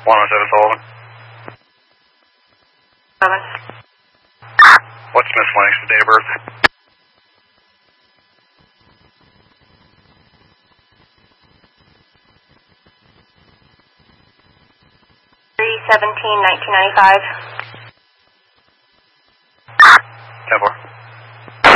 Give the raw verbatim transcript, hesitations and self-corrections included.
one oh seven Sullivan. Seven. What's Miss Lennox's date of birth? three seventeen nineteen ninety-five.